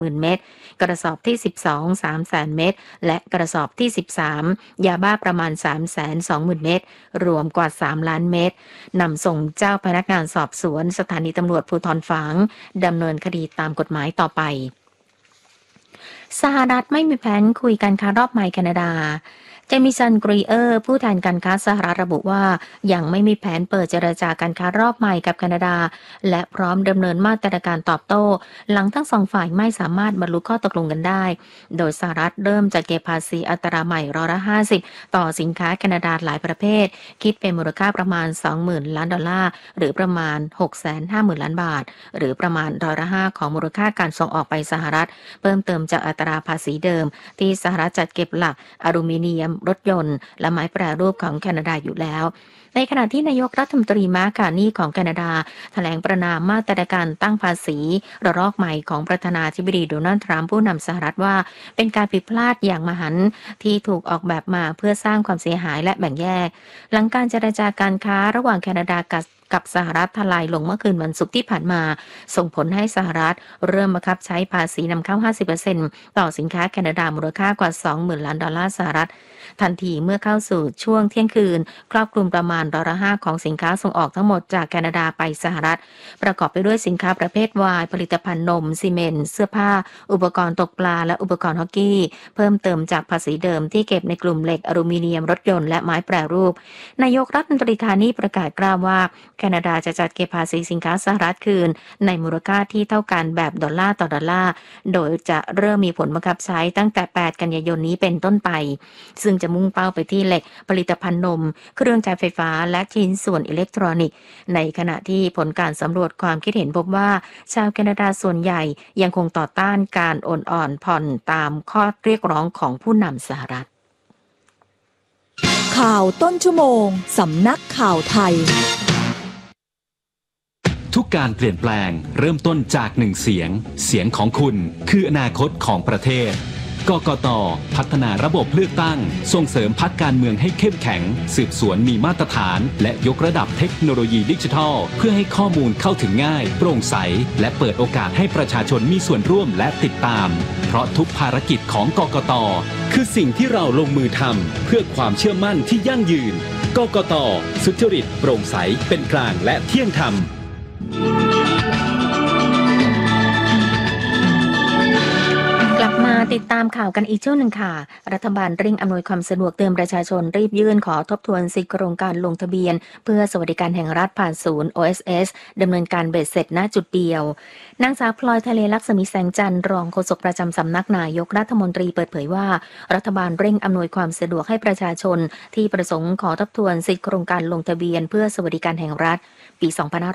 เม็ดกระสอบที่12 300,000 เม็ดและกระสอบที่13ยาบ้าประมาณ 320,000 เม็ดรวมกว่า3ล้านเม็ดนำส่งเจ้าพนักงานสอบสวนสถานีตำรวจภูธรฝางดำเนินคดีตามกฎหมายต่อไปสหรัฐไม่มีแผนคุยการค้ารอบใหม่แคนาดาเจมิสันกรีเออร์ผู้แทนการค้าสหรัฐระบุว่ายังไม่มีแผนเปิดเจรจาการค้ารอบใหม่กับแคนาดาและพร้อมดำเนินมาตรการตอบโต้หลังทั้งสองฝ่ายไม่สามารถบรรลุข้อตกลงกันได้โดยสหรัฐเริ่มจัดเก็บภาษีอัตราใหม่50%ต่อสินค้าแคนาดาหลายประเภทคิดเป็นมูลค่าประมาณ 20,000 ล้านดอลลาร์หรือประมาณ 650,000 ล้านบาทหรือประมาณ5%ของมูลค่าการส่งออกไปสหรัฐเพิ่มเติมจากอัตราภาษีเดิมที่สหรัฐจัดเก็บหลักอลูมิเนียมรถยนต์และไม้แปรรูปของแคนาดาอยู่แล้วในขณะที่นายกรัฐมนตรีมาร์ค คาร์นีของแคนาดาแถลงประณามมาตรการตั้งภาษีระลอกใหม่ของประธานาธิบดีโดนัลด์ทรัมป์ผู้นำสหรัฐว่าเป็นการผิดพลาดอย่างมหันต์ที่ถูกออกแบบมาเพื่อสร้างความเสียหายและแบ่งแยกหลังการเจรจาการค้าระหว่างแคนาดากับสหรัฐทลายลงเมื่อคืนวันศุกร์ที่ผ่านมาส่งผลให้สหรัฐเริ่มบังคับใช้ภาษีนำเข้า 50% ต่อสินค้าแคนาดามูลค่ากว่า 20,000 ล้านดอลลาร์สหรัฐทันทีเมื่อเข้าสู่ช่วงเที่ยงคืนครอบคลุมประมาณ5%ของสินค้าส่งออกทั้งหมดจากแคนาดาไปสหรัฐประกอบไปด้วยสินค้าประเภทไวน์ผลิตภัณฑ์นมซีเมนต์เสื้อผ้าอุปกรณ์ตกปลาและอุปกรณ์ฮอกกี้เพิ่มเติมจากภาษีเดิมที่เก็บในกลุ่มเหล็กอลูมิเนียมรถยนต์และไม้แปรรูปนายกรัฐมนตรีคาร์นีประกาศกล่าวว่าแคนาดาจะจัดเก็บภาษีสินค้าสหรัฐคืนในมูลค่าที่เท่ากันแบบดอลลาร์ต่อดอลลาร์โดยจะเริ่มมีผลบังคับใช้ตั้งแต่8กันยายนนี้เป็นต้นไปซึ่งจะมุ่งเป้าไปที่เหล็กผลิตภัณฑ์นมเครื่องใช้ไฟฟ้าและชิ้นส่วนอิเล็กทรอนิกส์ในขณะที่ผลการสำรวจความคิดเห็นพบว่าชาวแคนาดาส่วนใหญ่ยังคงต่อต้านการโอนอ่อนผ่อนตามข้อเรียกร้องของผู้นำสหรัฐข่าวต้นชั่วโมงสำนักข่าวไทยทุกการเปลี่ยนแปลงเริ่มต้นจากหนึ่งเสียงเสียงของคุณคืออนาคตของประเทศกกต.พัฒนาระบบเลือกตั้งส่งเสริมพรรคการเมืองให้เข้มแข็งสืบสวนมีมาตรฐานและยกระดับเทคโนโลยีดิจิทัลเพื่อให้ข้อมูลเข้าถึงง่ายโปร่งใสและเปิดโอกาสให้ประชาชนมีส่วนร่วมและติดตามเพราะทุกภารกิจของกกต.คือสิ่งที่เราลงมือทำเพื่อความเชื่อมั่นที่ยั่งยืนกกต.สุจริตโปร่งใสเป็นกลางและเที่ยงธรรมกลับมาติดตามข่าวกันอีกช่วงหนึ่งค่ะรัฐบาลเร่งอำนวยความสะดวกเตือนประชาชนรีบยื่นขอทบทวนสิทธิโครงการลงทะเบียนเพื่อสวัสดิการแห่งรัฐผ่านศูนย์ OSS ดำเนินการเบ็ดเสร็จณจุดเดียวนางสาวพลอยทะเลลักษมีแสงจันทร์รองโฆษกประจำสำนักนายกรัฐมนตรีเปิดเผยว่ารัฐบาลเร่งอำนวยความสะดวกให้ประชาชนที่ประสงค์ขอทบทวนสิทธิโครงการลงทะเบียนเพื่อสวัสดิการแห่งรัฐปี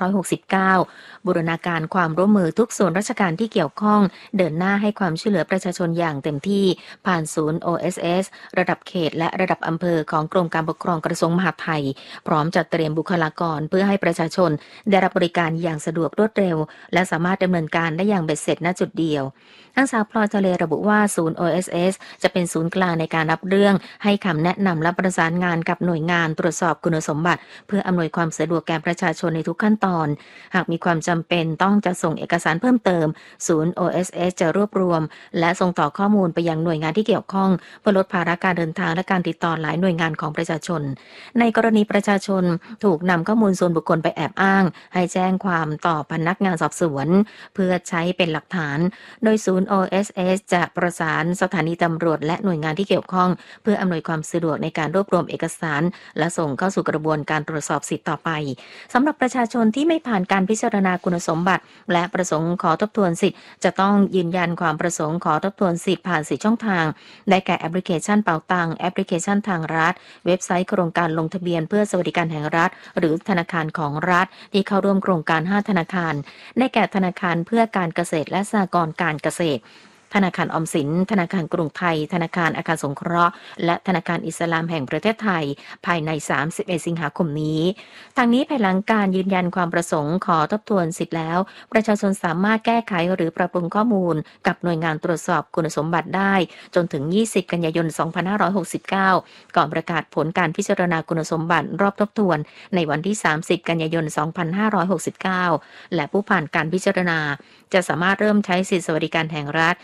2569 บูรณาการความร่วมมือทุกส่วนราชการที่เกี่ยวข้องเดินหน้าให้ความช่วยเหลือประชาชนอย่างเต็มที่ผ่านศูนย์ OSS ระดับเขตและระดับอำเภอของกรมการปกครองกระทรวงมหาดไทยพร้อมจัดเตรียมบุคลากรเพื่อให้ประชาชนได้รับบริการอย่างสะดวกรวดเร็วและสามารถดำเนินการได้อย่างเบ็ดเสร็จณจุดเดียวนางสาวพลอยทะเลระบุว่าศูนย์ OSS จะเป็นศูนย์กลางในการรับเรื่องให้คำแนะนำและประสานงานกับหน่วยงานตรวจสอบคุณสมบัติเพื่ออำนวยความสะดวกแก่ประชาชนในทุกขั้นตอนหากมีความจำเป็นต้องจะส่งเอกสารเพิ่มเติมศูนย์ OSS จะรวบรวมและส่งต่อข้อมูลไปยังหน่วยงานที่เกี่ยวข้องเพื่อลดภาระการเดินทางและการติดต่อหลายหน่วยงานของประชาชนในกรณีประชาชนถูกนำข้อมูลส่วนบุคคลไปแอบอ้างให้แจ้งความต่อพนักงานสอบสวนเพื่อใช้เป็นหลักฐานโดยศูนย์ OSS จะประสานสถานีตำรวจและหน่วยงานที่เกี่ยวข้องเพื่ออำนวยความสะดวกในการรวบรวมเอกสารและส่งเข้าสู่กระบวนการตรวจสอบสิทธิ์ต่อไปสำหรับประชาชนที่ไม่ผ่านการพิจารณาคุณสมบัติและประสงค์ขอทบทวนสิทธิ์จะต้องยืนยันความประสงค์ขอทบทวนสิทธิ์ผ่าน4ช่องทางได้แก่แอปพลิเคชันเป๋าตังแอปพลิเคชันทางรัฐเว็บไซต์โครงการลงทะเบียนเพื่อสวัสดิการแห่งรัฐหรือธนาคารของรัฐที่เข้าร่วมโครงการ5ธนาคารได้แก่ธนาคารเพื่อการเกษตรและสหกรณ์การเกษตรธนาคารออมสินธนาคารกรุงไทยธนาคารอาคารสงเคราะห์และธนาคารอิสลามแห่งประเทศไทยภายใน31สิงหาคมนี้ทางนี้ภายหลังการยืนยันความประสงค์ขอทบทวนสิทธิ์แล้วประชาชนสามารถแก้ไขหรือปรับปรุงข้อมูลกับหน่วยงานตรวจสอบคุณสมบัติได้จนถึง20กันยายน2569ก่อนประกาศผลการพิจารณาคุณสมบัติรอบทบทวนในวันที่30กันยายน2569และผู้ผ่านการพิจารณาจะสามารถเริ่มใช้สิทธิสวัสดิการแห่งรัฐ